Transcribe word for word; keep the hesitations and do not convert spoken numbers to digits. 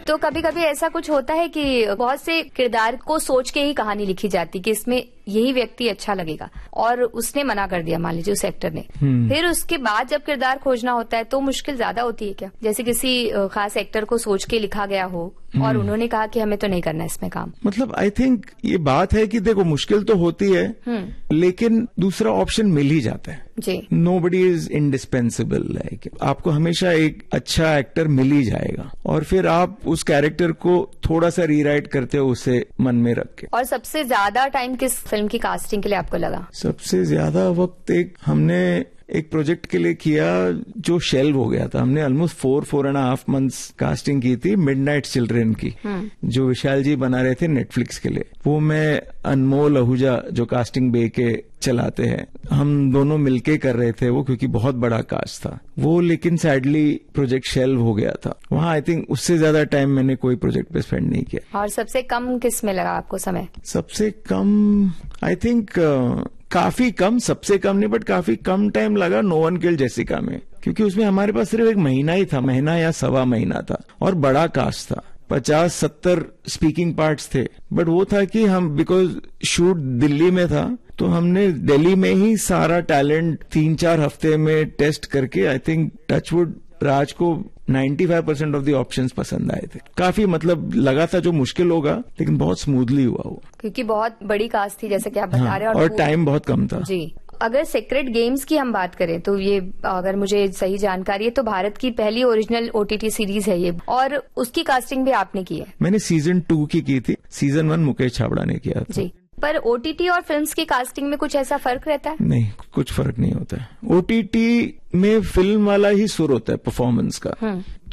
तो कभी कभी ऐसा कुछ होता है कि बहुत से किरदार को सोच के ही कहानी लिखी जाती कि इसमें यही व्यक्ति अच्छा लगेगा और उसने मना कर दिया, मान लीजिए उस एक्टर ने, फिर उसके बाद जब किरदार खोजना होता है तो मुश्किल ज्यादा होती है क्या? जैसे किसी खास एक्टर को सोच के लिखा गया हो और उन्होंने कहा कि हमें तो नहीं करना इसमें काम। मतलब आई थिंक ये बात है कि देखो मुश्किल तो होती है, लेकिन दूसरा ऑप्शन मिल ही जाता है जी। नोबडी इज इंडिस्पेंसिबल, लाइक आपको हमेशा एक अच्छा एक्टर मिल ही जाएगा और फिर आप उस कैरेक्टर को थोड़ा सा रीराइट करते हो उसे मन में रख के। और सबसे ज्यादा टाइम किस फिल्म की कास्टिंग के लिए आपको लगा? सबसे ज्यादा वक्त एक हमने एक प्रोजेक्ट के लिए किया जो शेल्व हो गया था। हमने almost four four and half months casting की थी, मिडनाइट चिल्ड्रेन की, जो विशाल जी बना रहे थे नेटफ्लिक्स के लिए। वो मैं अनमोल आहूजा जो कास्टिंग बे के चलाते हैं, हम दोनों मिलके कर रहे थे वो, क्योंकि बहुत बड़ा कास्ट था वो। लेकिन सैडली प्रोजेक्ट शेल्व हो गया था। वहां आई थिंक उससे ज्यादा टाइम मैंने कोई प्रोजेक्ट पे स्पेंड नहीं किया। और सबसे कम किस में लगा आपको समय? सबसे कम आई थिंक uh, काफी कम, सबसे कम नहीं बट काफी कम टाइम लगा नो वन किल्ड जेसिका में, क्योंकि उसमें हमारे पास सिर्फ एक महीना ही था, महीना या सवा महीना था और बड़ा कास्ट था, पचास सत्तर स्पीकिंग पार्ट्स थे। बट वो था कि हम बिकॉज शूट दिल्ली में था तो हमने दिल्ली में ही सारा टैलेंट तीन चार हफ्ते में टेस्ट करके आई थिंक टचवुड राज को पचानवे परसेंट ऑफ द ऑप्शंस पसंद आए थे। काफी मतलब लगा था जो मुश्किल होगा, लेकिन बहुत स्मूथली हुआ वो, क्योंकि बहुत बड़ी कास्ट थी जैसे कि आप बता हाँ, रहे हैं। और, और टाइम बहुत कम था जी। अगर सीक्रेट गेम्स की हम बात करें तो ये, अगर मुझे सही जानकारी है तो भारत की पहली ओरिजिनल ओटीटी सीरीज है ये, और उसकी कास्टिंग भी आपने की है। मैंने सीजन टू की की थी, सीजन वन मुकेश छाबड़ा ने किया था। जी। पर ओटीटी और फिल्म्स की कास्टिंग में कुछ ऐसा फर्क रहता है? नहीं, कुछ फर्क नहीं होता है। ओटीटी में फिल्म वाला ही सुर होता है परफॉर्मेंस का।